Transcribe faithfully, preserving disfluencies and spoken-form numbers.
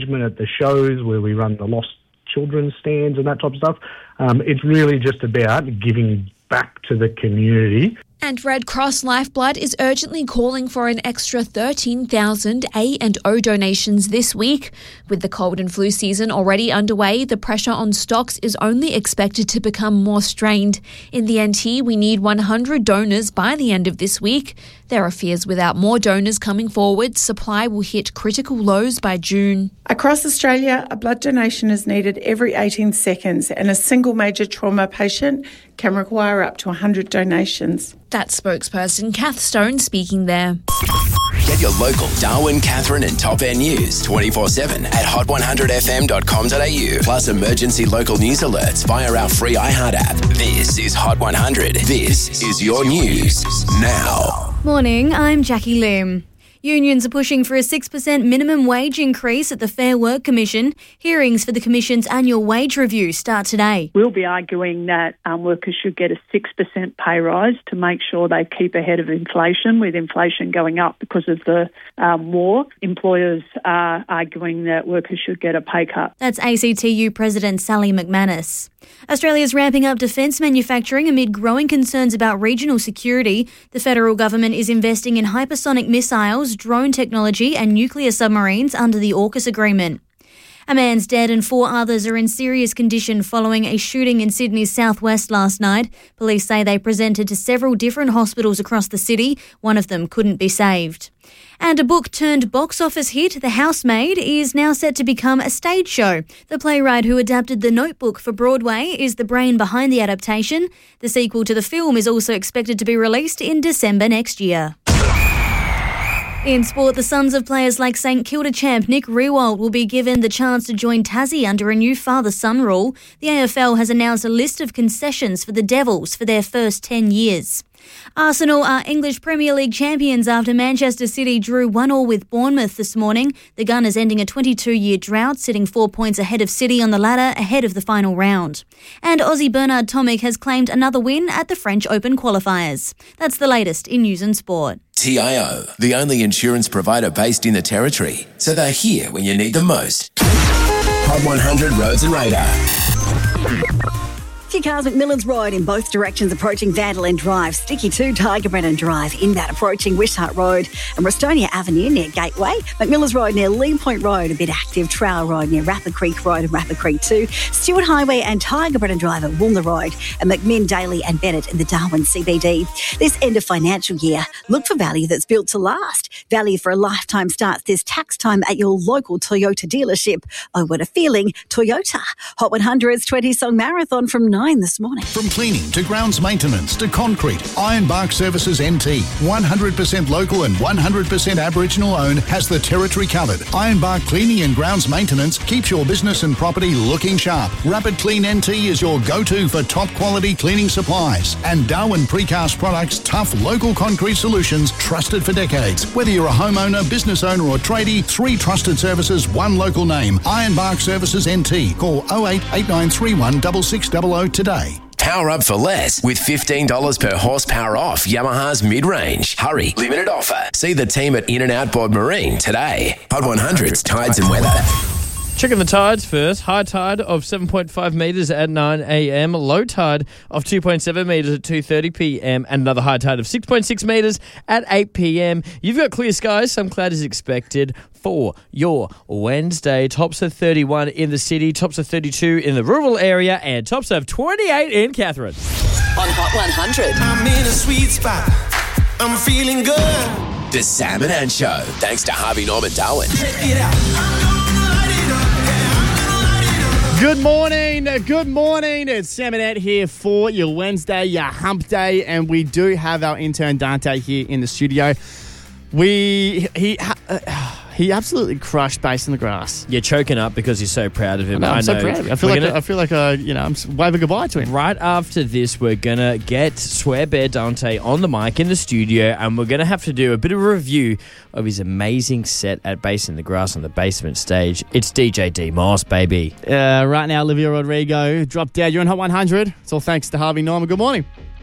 engagement at the shows where we run the lost children's stands and that type of stuff. Um, it's really just about giving back to the community. And Red Cross Lifeblood is urgently calling for an extra thirteen thousand A and O donations this week. With the cold and flu season already underway, the pressure on stocks is only expected to become more strained. In the N T, we need one hundred donors by the end of this week. There are fears without more donors coming forward, supply will hit critical lows by June. Across Australia, a blood donation is needed every eighteen seconds, and a single major trauma patient can require up to one hundred donations. That's spokesperson Kath Stone speaking there. Get your local Darwin, Catherine and Top Air news twenty-four seven at hot one hundred f m dot com dot a u. Plus emergency local news alerts via our free iHeart app. This is Hot one hundred. This is your news now. Morning, I'm Jackie Lim. Unions are pushing for a six percent minimum wage increase at the Fair Work Commission. Hearings for the Commission's annual wage review start today. We'll be arguing that um, workers should get a six percent pay rise to make sure they keep ahead of inflation, with inflation going up because of the um, war. Employers are arguing that workers should get a pay cut. That's A C T U President Sally McManus. Australia's ramping up defence manufacturing amid growing concerns about regional security. The federal government is investing in hypersonic missiles, drone technology and nuclear submarines under the AUKUS agreement. A man's dead and four others are in serious condition following a shooting in Sydney's southwest last night. Police say they presented to several different hospitals across the city. One of them couldn't be saved. And a book turned box office hit, The Housemaid, is now set to become a stage show. The playwright who adapted The Notebook for Broadway is the brain behind the adaptation. The sequel to the film is also expected to be released in December next year. In sport, the sons of players like St Kilda champ Nick Riewoldt will be given the chance to join Tassie under a new father-son rule. The A F L has announced a list of concessions for the Devils for their first ten years. Arsenal are English Premier League champions after Manchester City drew one all with Bournemouth this morning. The Gunners ending a twenty-two-year drought, sitting four points ahead of City on the ladder ahead of the final round. And Aussie Bernard Tomic has claimed another win at the French Open qualifiers. That's the latest in news and sport. T I O, the only insurance provider based in the Territory, so they're here when you need them most. Hot one hundred Roads and Radar. Few cars McMillan's Road in both directions approaching Vanderland Drive. Sticky to Tiger Brennan Drive, inbound approaching Wishart Road and Restonia Avenue near Gateway. McMillan's Road near Lean Point Road, a bit active. Trail Road near Rapid Creek Road and Rapid Creek two. Stewart Highway and Tiger Brennan Drive at Woolner Road and McMinn, Daly and Bennett in the Darwin C B D. This end of financial year, look for value that's built to last. Value for a lifetime starts this tax time at your local Toyota dealership. Oh, what a feeling. Toyota. Hot one hundred's twenty-song marathon from nine this morning. From cleaning to grounds maintenance to concrete, Ironbark Services N T, one hundred percent local and one hundred percent Aboriginal owned, has the Territory covered. Ironbark Cleaning and Grounds Maintenance keeps your business and property looking sharp. Rapid Clean N T is your go-to for top quality cleaning supplies. And Darwin Precast Products, tough local concrete solutions trusted for decades. Whether you're a homeowner, business owner or tradie, three trusted services, one local name. Ironbark Services N T. Call oh eight eight nine three one six six zero zero today. Power up for less with fifteen dollars per horsepower off Yamaha's mid-range. Hurry, limited offer. See the team at In-N-Out Board Marine today. Hot one hundred's Tides and Weather. Checking the tides first. High tide of seven point five metres at nine a.m. Low tide of two point seven metres at two thirty p.m. And another high tide of six point six metres at eight p.m. You've got clear skies. Some cloud is expected for your Wednesday. Tops of thirty-one in the city. Tops of thirty-two in the rural area. And tops of twenty-eight in Catherine. On Hot one hundred. I'm in a sweet spot. I'm feeling good. The Sam and Ann Show. Thanks to Harvey Norman Darwin. Check it out. Good morning, good morning. It's Sam and Ed here for your Wednesday, your hump day, and we do have our intern Dante here in the studio. We he uh, he absolutely crushed Bass in the Grass. You're choking up because you're so proud of him. I know, I'm I so know. proud of him. I feel We're like gonna, I feel like uh, you know I'm waving goodbye to him. Right after this, we're gonna get Swear Bear Dante on the mic in the studio, and we're gonna have to do a bit of a review of his amazing set at Bass in the Grass on the basement stage. It's D J D Moss, baby. Uh, right now, Olivia Rodrigo dropped down. You're on Hot one hundred. It's all thanks to Harvey Norman. Good morning.